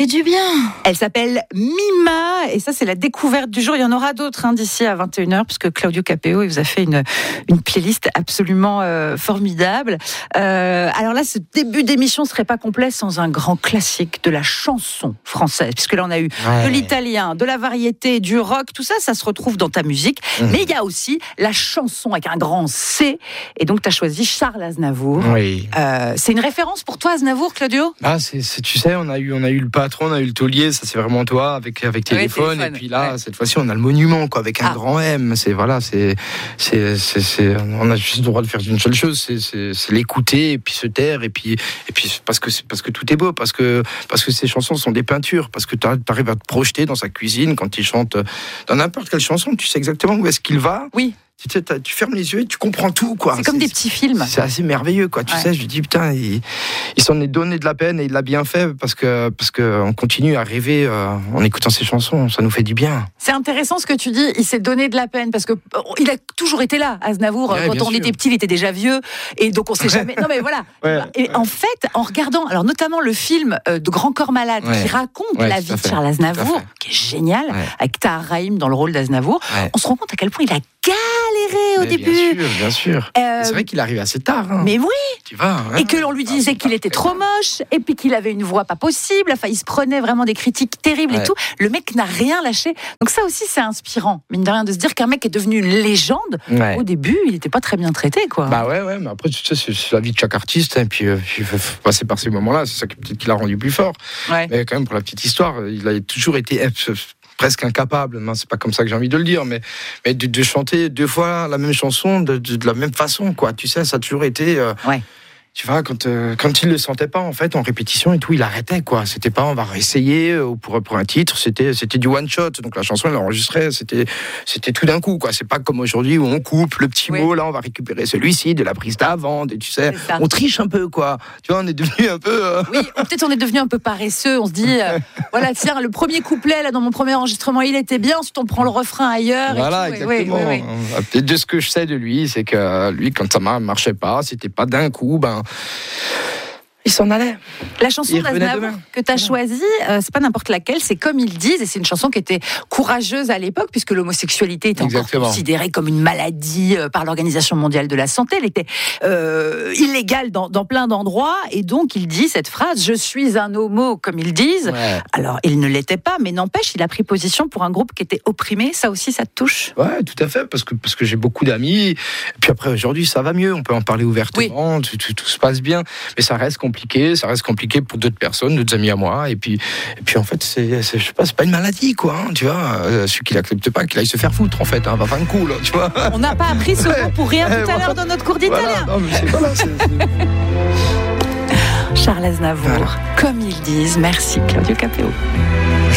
fait du bien. Elle s'appelle Mima et ça c'est la découverte du jour. Il y en aura d'autres d'ici à 21h puisque Claudio Capéo il vous a fait une playlist absolument formidable. Alors là, ce début d'émission serait pas complet sans un grand classique de la chanson française, puisque là on a eu de l'italien, de la variété, du rock, tout ça, ça se retrouve dans ta musique. Mais il y a aussi la chanson avec un grand C. Et donc tu as choisi Charles Aznavour. Oui. C'est une référence pour toi, Aznavour, Claudio ? Tu sais, on a eu le patron, on a eu le taulier, ça c'est vraiment toi avec téléphone. Et puis là, cette fois-ci, on a le monument, quoi, avec un grand M. On a juste le droit de faire une seule chose, c'est l'écouter et puis se taire et puis parce que tout est beau, parce que ces chansons sont des peintures, parce que tu arrives à te projeter dans sa cuisine quand il chante dans n'importe quelle chanson, tu sais exactement où est-ce qu'il va. Oui. Tu fermes les yeux et tu comprends tout, quoi. C'est comme des petits films. C'est assez merveilleux, quoi. Tu sais, je me dis putain, il s'en est donné de la peine et il l'a bien fait parce que on continue à rêver en écoutant ces chansons. Ça nous fait du bien. C'est intéressant ce que tu dis. Il s'est donné de la peine parce que il a toujours été là, Aznavour. Ouais, quand on était petit, il était déjà vieux et donc on sait jamais. Non mais voilà. En fait, en regardant, alors notamment le film de Grand Corps Malade qui raconte la vie de Charles Aznavour, qui est génial, avec Tahar Rahim dans le rôle d'Aznavour, on se rend compte à quel point il a galéré au début. Bien sûr. C'est vrai qu'il arrive assez tard. Mais oui. Tu vois. Et que l'on lui disait qu'il était trop moche, et puis qu'il avait une voix pas possible. Enfin, il se prenait vraiment des critiques terribles et tout. Le mec n'a rien lâché. Donc ça aussi, c'est inspirant, mine de rien, de se dire qu'un mec est devenu une légende. Au début, il n'était pas très bien traité, quoi. Bah ouais. Mais après, tu sais, c'est la vie de chaque artiste. Et puis, il faut passer par ces moments-là. C'est ça peut-être qui l'a rendu plus fort. Mais quand même, pour la petite histoire, il a toujours été presque incapable, c'est pas comme ça que j'ai envie de le dire, mais de chanter 2 fois la même chanson de la même façon, quoi. Tu sais, ça a toujours été. Tu vois, quand il le sentait pas, en fait, en répétition et tout, il arrêtait, quoi. C'était pas, on va réessayer pour un titre. C'était du one shot. Donc la chanson, elle l'enregistrait. C'était tout d'un coup, quoi. C'est pas comme aujourd'hui où on coupe le petit mot. Là, on va récupérer celui-ci de la prise d'avant. Et tu sais, on triche un peu, quoi. Tu vois, on est devenu un peu. Oui, peut-être on est devenu un peu paresseux. On se dit, voilà, tiens, le premier couplet là dans mon premier enregistrement, il était bien. Ensuite, on prend le refrain ailleurs. Voilà, et tout. Exactement. Oui. Peut-être de ce que je sais de lui, c'est que lui, quand ça marchait pas, c'était pas d'un coup, il s'en allait. La chanson d'Aznavour que tu as choisie, c'est pas n'importe laquelle, c'est Comme ils disent, et c'est une chanson qui était courageuse à l'époque, puisque l'homosexualité était encore considérée comme une maladie par l'Organisation mondiale de la santé. Elle était illégale dans plein d'endroits, et donc il dit cette phrase, je suis un homo, comme ils disent. Alors, il ne l'était pas, mais n'empêche, il a pris position pour un groupe qui était opprimé. Ça aussi, ça te touche ? Ouais, tout à fait, parce que j'ai beaucoup d'amis, et puis après, aujourd'hui, ça va mieux, on peut en parler ouvertement, tout se passe bien, mais ça reste compliqué pour d'autres personnes, d'autres amis à moi, et puis en fait je sais pas, c'est pas une maladie, quoi, tu vois, celui qui l'accepte pas, qu'il aille se faire foutre, en fait, va faire un coup, là, tu vois. On n'a pas appris ce mot pour rien tout à l'heure dans notre cours d'italien. Non, mais c'est... Charles Aznavour, Comme ils disent. Merci Claudio Capéo.